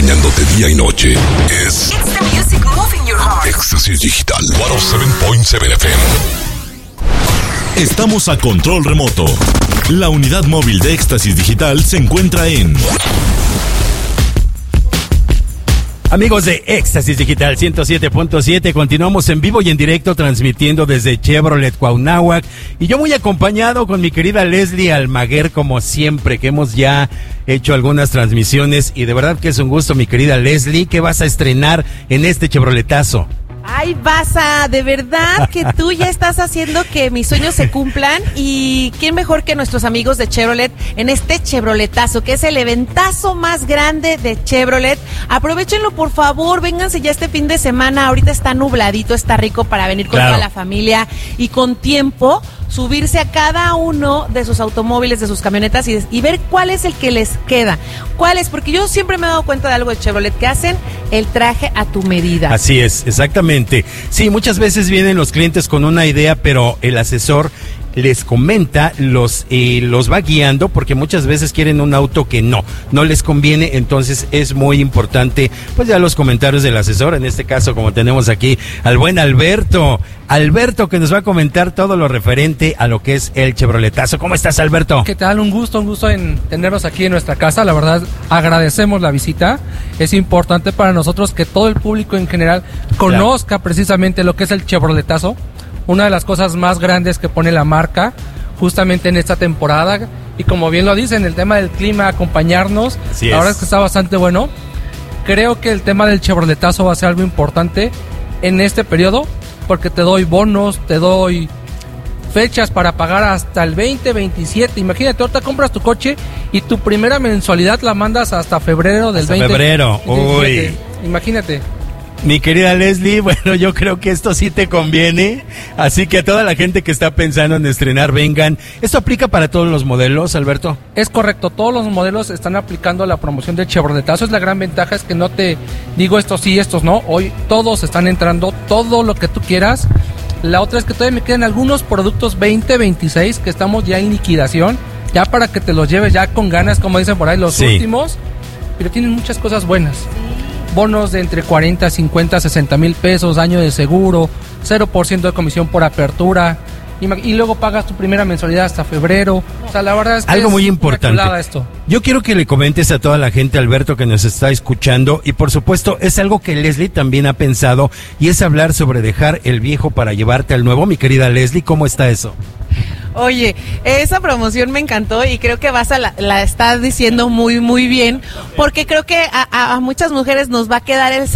acompañándote día y noche. Es It's the music moving your heart. Éxtasis Digital 107.7 FM. Estamos a control remoto. La unidad móvil de Éxtasis Digital se encuentra en... Amigos de Éxtasis Digital 107.7, continuamos en vivo y en directo transmitiendo desde Chevrolet Cuauhnáhuac, y yo muy acompañado con mi querida Leslie Almaguer, como siempre, que hemos ya hecho algunas transmisiones, y de verdad que es un gusto, mi querida Leslie. ¿Qué vas a estrenar en este Chevroletazo? Ay, Baza, de verdad que tú ya estás haciendo que mis sueños se cumplan, y quién mejor que nuestros amigos de Chevrolet en este Chevroletazo, que es el eventazo más grande de Chevrolet. Aprovechenlo, por favor, vénganse ya este fin de semana. Ahorita está nubladito, está rico para venir con toda la familia y con tiempo subirse a cada uno de sus automóviles, de sus camionetas y ver cuál es el que les queda. ¿Cuál es? Porque yo siempre me he dado cuenta de algo de Chevrolet, que hacen el traje a tu medida. Así es, exactamente. Sí, muchas veces vienen los clientes con una idea, pero el asesor les comenta, los va guiando, porque muchas veces quieren un auto que no les conviene. Entonces es muy importante, pues ya los comentarios del asesor, en este caso como tenemos aquí al buen Alberto, que nos va a comentar todo lo referente a lo que es el Chevroletazo. ¿Cómo estás, Alberto? ¿Qué tal? Un gusto en tenerlos aquí en nuestra casa. La verdad, agradecemos la visita. Es importante para nosotros que todo el público en general conozca precisamente lo que es el Chevroletazo. Una de las cosas más grandes que pone la marca justamente en esta temporada, y como bien lo dicen, el tema del clima, acompañarnos, la verdad es que está bastante bueno. Creo que el tema del Chevroletazo va a ser algo importante en este periodo, porque te doy bonos, te doy fechas para pagar hasta el 2027. Imagínate, ahorita compras tu coche y tu primera mensualidad la mandas hasta febrero del 2027. Febrero, uy. Imagínate. Mi querida Leslie, bueno, yo creo que esto sí te conviene, así que a toda la gente que está pensando en estrenar, vengan. ¿Esto aplica para todos los modelos, Alberto? Es correcto, todos los modelos están aplicando la promoción del Chevroletazo. Es la gran ventaja, es que no te digo estos sí, estos no. Hoy todos están entrando, todo lo que tú quieras. La otra es que todavía me quedan algunos productos 2026 que estamos ya en liquidación, ya para que te los lleves ya con ganas, como dicen por ahí, los últimos, pero tienen muchas cosas buenas. Bonos de entre 40, 50, 60 mil pesos, año de seguro, 0% de comisión por apertura, y luego pagas tu primera mensualidad hasta febrero. O sea, la verdad es que algo es muy importante. Esto. Yo quiero que le comentes a toda la gente, Alberto, que nos está escuchando, y por supuesto es algo que Leslie también ha pensado, y es hablar sobre dejar el viejo para llevarte al nuevo. Mi querida Leslie, ¿cómo está eso? Oye, esa promoción me encantó, y creo que Baza la está diciendo muy, muy bien, porque creo que a muchas mujeres nos va a quedar el...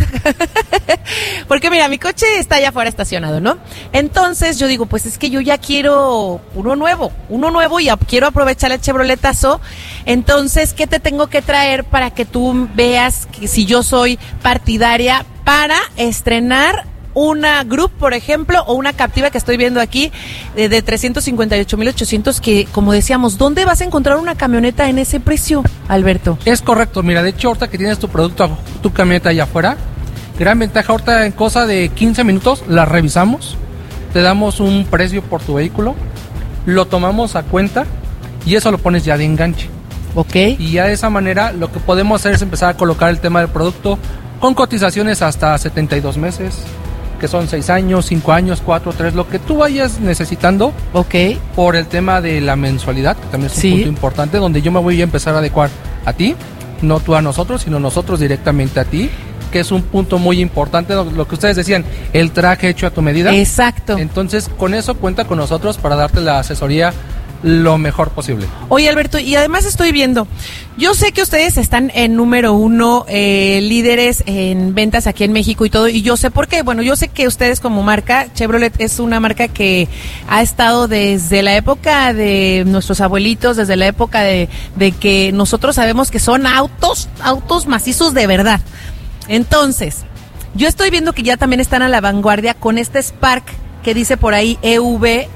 Porque mira, mi coche está allá afuera estacionado, ¿no? Entonces yo digo, pues es que yo ya quiero uno nuevo, y quiero aprovechar el Chevroletazo. Entonces, ¿qué te tengo que traer para que tú veas que si yo soy partidaria para estrenar una Group, por ejemplo, o una Captiva que estoy viendo aquí de 358,800, que, como decíamos, ¿dónde vas a encontrar una camioneta en ese precio, Alberto? Es correcto, mira, de hecho, ahorita que tienes tu producto, tu camioneta allá afuera, gran ventaja, ahorita en cosa de 15 minutos la revisamos, te damos un precio por tu vehículo, lo tomamos a cuenta y eso lo pones ya de enganche. Ok. Y ya de esa manera lo que podemos hacer es empezar a colocar el tema del producto con cotizaciones hasta 72 meses, que son 6 años, 5 años, 4, 3, lo que tú vayas necesitando. Ok. Por el tema de la mensualidad, que también es un punto importante, donde yo me voy a empezar a adecuar a ti, no tú a nosotros, sino nosotros directamente a ti, que es un punto muy importante, lo que ustedes decían, el traje hecho a tu medida. Exacto. Entonces, con eso cuenta con nosotros para darte la asesoría lo mejor posible. Oye, Alberto, y además estoy viendo, yo sé que ustedes están en número 1, líderes en ventas aquí en México y todo, y yo sé por qué. Bueno, yo sé que ustedes como marca, Chevrolet es una marca que ha estado desde la época de nuestros abuelitos, desde la época de que nosotros sabemos que son autos macizos de verdad. Entonces, yo estoy viendo que ya también están a la vanguardia con este Spark que dice por ahí EV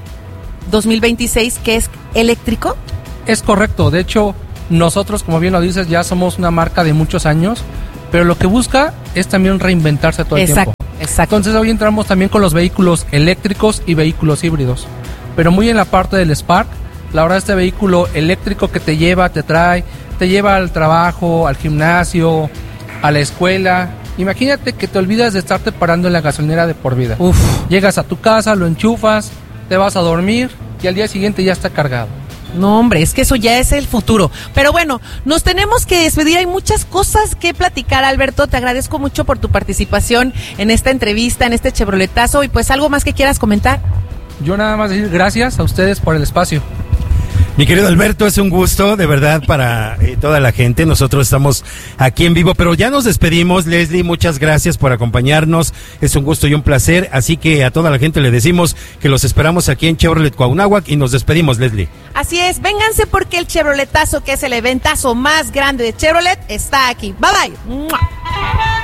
2026, que es eléctrico. Es correcto, de hecho nosotros, como bien lo dices, ya somos una marca de muchos años, pero lo que busca es también reinventarse todo el tiempo. Exacto. Entonces hoy entramos también con los vehículos eléctricos y vehículos híbridos, pero muy en la parte del Spark. La verdad, este vehículo eléctrico que te lleva, te trae, te lleva al trabajo, al gimnasio, a la escuela. Imagínate que te olvidas de estarte parando en la gasolinera de por vida. Uf. Llegas a tu casa, lo enchufas, te vas a dormir y al día siguiente ya está cargado. No, hombre, es que eso ya es el futuro. Pero bueno, nos tenemos que despedir. Hay muchas cosas que platicar, Alberto. Te agradezco mucho por tu participación en esta entrevista, en este Chevroletazo. Y pues, ¿algo más que quieras comentar? Yo nada más decir gracias a ustedes por el espacio. Mi querido Alberto, es un gusto, de verdad, para toda la gente. Nosotros estamos aquí en vivo, pero ya nos despedimos. Leslie, muchas gracias por acompañarnos. Es un gusto y un placer. Así que a toda la gente le decimos que los esperamos aquí en Chevrolet Cuauhnáhuac y nos despedimos, Leslie. Así es, vénganse porque el Chevroletazo, que es el eventazo más grande de Chevrolet, está aquí. Bye bye. ¡Mua!